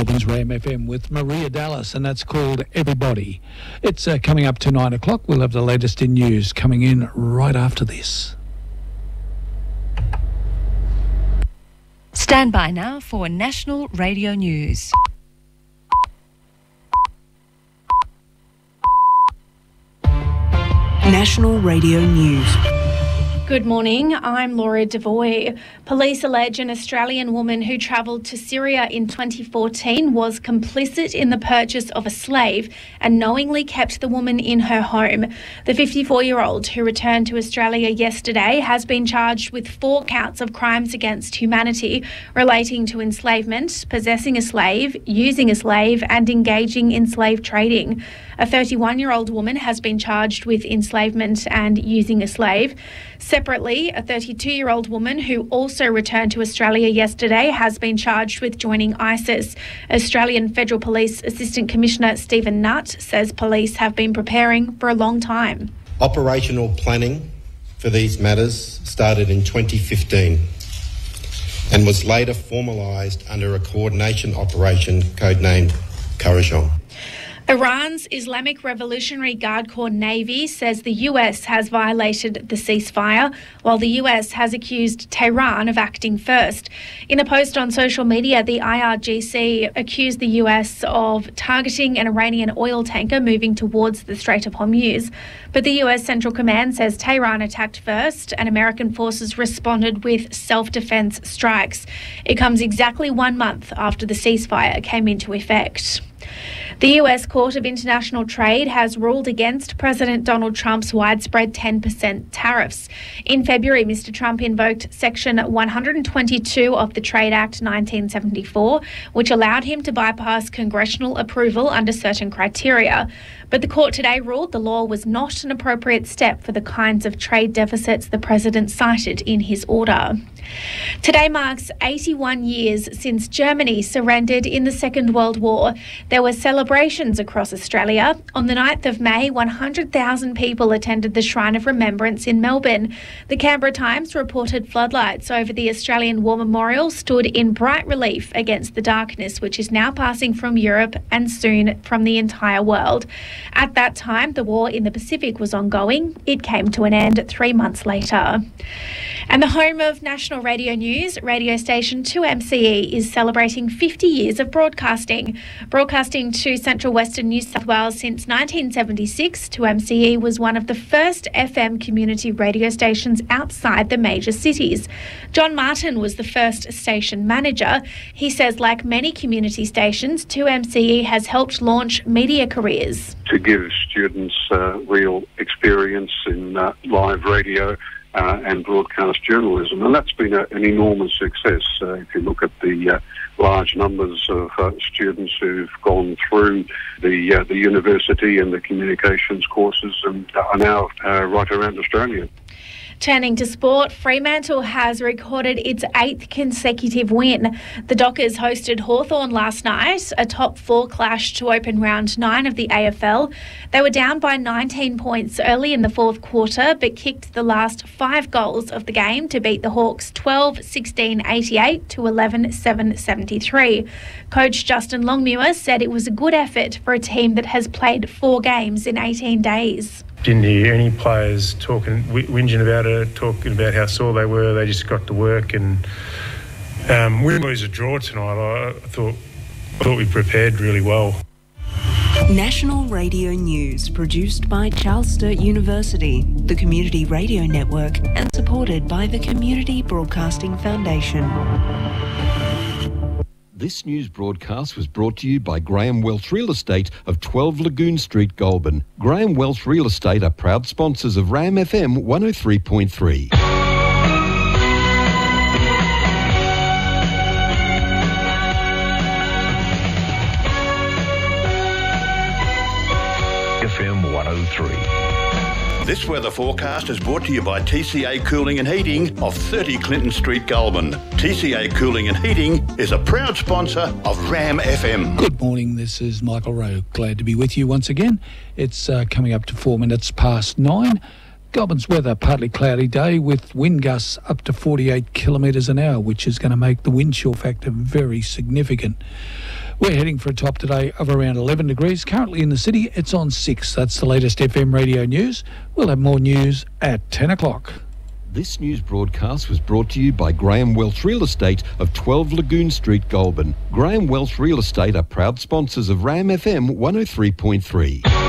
Goulburn's Ram FM with Maria Dallas, and that's called Everybody. It's coming up to 9 o'clock. We'll have the latest in news coming in right after this. Stand by now for National Radio News. National Radio News. Good morning, I'm Laura Devoy. Police allege an Australian woman who travelled to Syria in 2014 was complicit in the purchase of a slave and knowingly kept the woman in her home. The 54-year-old who returned to Australia yesterday has been charged with 4 counts of crimes against humanity relating to enslavement, possessing a slave, using a slave and engaging in slave trading. A 31-year-old woman has been charged with enslavement and using a slave. Separately, a 32-year-old woman who also returned to Australia yesterday has been charged with joining ISIS. Australian Federal Police Assistant Commissioner Stephen Nutt says police have been preparing for a long time. Operational planning for these matters started in 2015 and was later formalised under a coordination operation codenamed Courageux. Iran's Islamic Revolutionary Guard Corps Navy says the US has violated the ceasefire, while the US has accused Tehran of acting first. In a post on social media, the IRGC accused the US of targeting an Iranian oil tanker moving towards the Strait of Hormuz. But the US Central Command says Tehran attacked first and American forces responded with self-defense strikes. It comes exactly 1 month after the ceasefire came into effect. The US Court of International Trade has ruled against President Donald Trump's widespread 10% tariffs. In February, Mr. Trump invoked Section 122 of the Trade Act 1974, which allowed him to bypass congressional approval under certain criteria. But the court today ruled the law was not an appropriate step for the kinds of trade deficits the president cited in his order. Today marks 81 years since Germany surrendered in the Second World War. There were celebrations across Australia. On the 9th of May, 100,000 people attended the Shrine of Remembrance in Melbourne. The Canberra Times reported floodlights over the Australian War Memorial stood in bright relief against the darkness which is now passing from Europe and soon from the entire world. At that time, the war in the Pacific was ongoing. It came to an end 3 months later. And the home of National Radio News, radio station 2MCE, is celebrating 50 years of broadcasting. Broadcasting to Central Western New South Wales since 1976, 2MCE was one of the first FM community radio stations outside the major cities. John Martin was the first station manager. He says, like many community stations, 2MCE has helped launch media careers. To give students real experience in live radio and broadcast journalism, and that's been an enormous success. If you look at the large numbers of students who've gone through the university and the communications courses and are now right around Australia. Turning to sport, Fremantle has recorded its 8th consecutive win. The Dockers hosted Hawthorn last night, a top 4 clash to open round 9 of the AFL. They were down by 19 points early in the fourth quarter, but kicked the last 5 goals of the game to beat the Hawks 12-16-88 to 11-7-73. Coach Justin Longmuir said it was a good effort for a team that has played 4 games in 18 days. Didn't hear any players whinging about it, talking about how sore they were. They just got to work, and win, lose, a draw tonight. I thought we prepared really well. National Radio News, produced by Charles Sturt University, the Community Radio Network, and supported by the Community Broadcasting Foundation. This news broadcast was brought to you by Graham Welch Real Estate of 12 Lagoon Street, Goulburn. Graham Welch Real Estate are proud sponsors of Ram FM 103.3. FM 103. This weather forecast is brought to you by TCA Cooling and Heating of 30 Clinton Street, Goulburn. TCA Cooling and Heating is a proud sponsor of Ram FM. Good morning, this is Michael Rowe. Glad to be with you once again. It's coming up to 4 minutes past 9. Goulburn's weather, partly cloudy day with wind gusts up to 48 kilometres an hour, which is going to make the wind chill factor very significant. We're heading for a top today of around 11 degrees. Currently in the city, it's on 6. That's the latest FM radio news. We'll have more news at 10 o'clock. This news broadcast was brought to you by Graham Welch Real Estate of 12 Lagoon Street, Goulburn. Graham Welch Real Estate are proud sponsors of Ram FM 103.3.